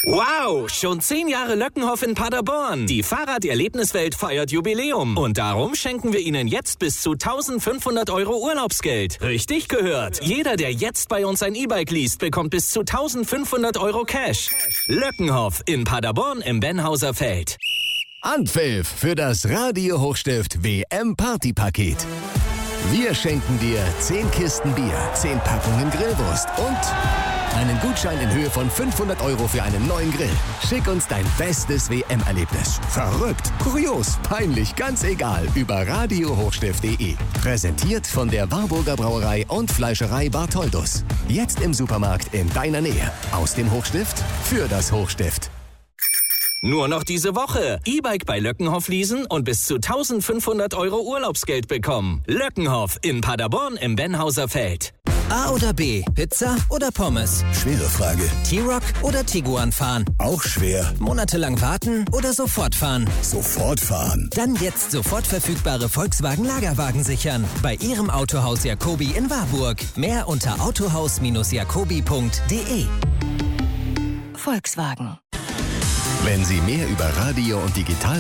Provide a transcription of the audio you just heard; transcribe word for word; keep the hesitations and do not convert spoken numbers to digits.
Wow, schon zehn Jahre Löckenhoff in Paderborn. Die Fahrraderlebniswelt feiert Jubiläum. Und darum schenken wir Ihnen jetzt bis zu eintausendfünfhundert Euro Urlaubsgeld. Richtig gehört. Jeder, der jetzt bei uns ein E-Bike liest, bekommt bis zu eintausendfünfhundert Euro Cash. Löckenhoff in Paderborn im Benhauser Feld. Anpfiff für das Radio Hochstift W M Partypaket. Wir schenken dir zehn Kisten Bier, zehn Packungen Grillwurst und einen Gutschein in Höhe von fünfhundert Euro für einen neuen Grill. Schick uns dein bestes W M-Erlebnis. Verrückt, kurios, peinlich, ganz egal. Über radio hochstift punkt de. Präsentiert von der Warburger Brauerei und Fleischerei Bartholdus. Jetzt im Supermarkt in deiner Nähe. Aus dem Hochstift für das Hochstift. Nur noch diese Woche. E-Bike bei Löckenhoff leasen und bis zu eintausendfünfhundert Euro Urlaubsgeld bekommen. Löckenhoff in Paderborn im Benhauser Feld. A oder B, Pizza oder Pommes? Schwere Frage. T-Roc oder Tiguan fahren? Auch schwer. Monatelang warten oder sofort fahren? Sofort fahren. Dann jetzt sofort verfügbare Volkswagen Lagerwagen sichern. Bei Ihrem Autohaus Jacobi in Warburg. Mehr unter autohaus jacobi punkt de. Volkswagen. Wenn Sie mehr über Radio und Digital